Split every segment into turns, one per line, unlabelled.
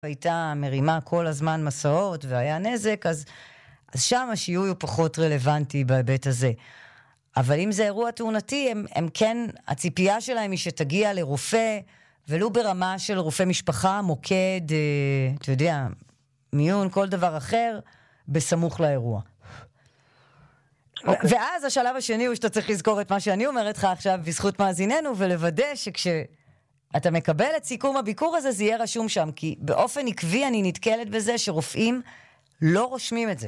הייתה מרימה כל הזמן מסעות והיה נזק, אז שם השיהוי הוא פחות רלוונטי בהיבט הזה. אבל אם זה אירוע תאונתי, הם כן, הציפייה שלהם היא שתגיע לרופא, ולא ברמה של רופא משפחה, מוקד, אתה יודע, מיון, כל דבר אחר, בסמוך לאירוע. ואז השלב השני הוא שאתה צריך לזכור את מה שאני אומרת לך עכשיו בזכות מאזיננו, ולוודא שכשאתה מקבל את סיכום הביקור הזה, זה יהיה רשום שם, כי באופן עקבי אני נתקלת בזה שרופאים לא רושמים את זה.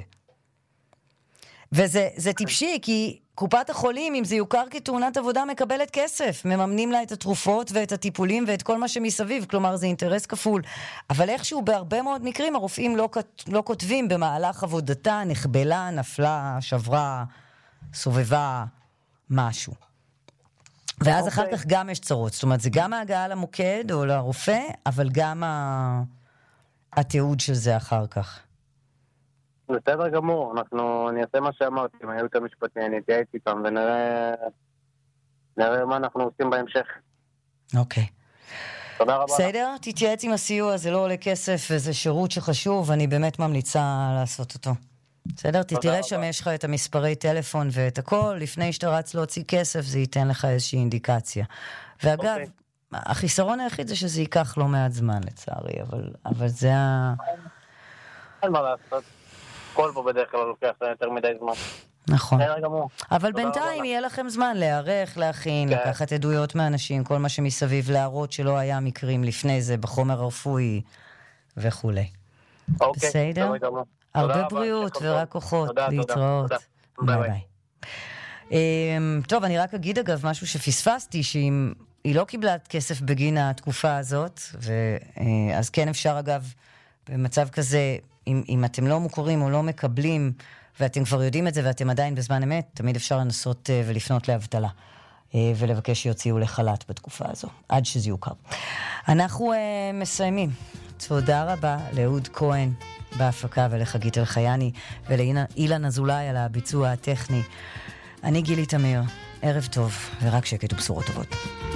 וזה טיפשי, כי קופת החולים, אם זה יוכר כתאונת עבודה, מקבלת כסף. מממנים לה את התרופות ואת הטיפולים ואת כל מה שמסביב. כלומר, זה אינטרס כפול. אבל איכשהו בהרבה מאוד מקרים, הרופאים לא כותבים במהלך עבודתה, נחבלה, נפלה, שברה, סובבה, משהו. ואז אחר כך גם יש צרות. זאת אומרת, זה גם ההגעה למוקד או לרופא, אבל גם התיעוד של זה אחר כך.
בסדר גמור, אני אעשה מה שאמרתי, עם הייעוץ המשפטי, אני אתייעץ איתם ונראה מה אנחנו עושים בהמשך.
אוקיי.
תודה רבה.
בסדר, תתייעץ עם הסיוע, זה לא עולה כסף וזה שירות שחשוב, אני באמת ממליצה לעשות אותו. בסדר, תראה שם יש לך את המספרי טלפון ואת הכל, לפני שאתה רץ להוציא כסף זה ייתן לך איזושהי אינדיקציה. ואגב, החיסרון היחיד זה שזה ייקח לא מעט זמן לצערי, אבל זה
אין מה לעשות. כל פה בדרך כלל לוקח יותר מדי זמן.
נכון. אבל בינתיים יהיה לכם זמן להיערך, להכין, לקחת עדויות מאנשים, כל מה שמסביב, להראות שלא היה מקרים לפני זה בחומר הרפואי וכו'. בסדר? הרבה בריאות ורק כוחות להתראות. ביי ביי. טוב, אני רק אגיד אגב משהו שפספסתי, שהיא לא קיבלה כסף בגין התקופה הזאת, אז כן אפשר אגב במצב כזה, אם אתם לא מוכרים או לא מקבלים, ואתם כבר יודעים את זה ואתם עדיין בזמן אמת, תמיד אפשר לנסות ולפנות לאבטלה, ולבקש שיוציאו לחל"ת בתקופה הזו, עד שזה יוכר. אנחנו מסיימים. תודה רבה לאהוד כהן בהפקה ולחגית אלחייני, ולאילן אזולאי על הביצוע הטכני. אני גילי תמיר, ערב טוב ורק שקט ובשורות טובות.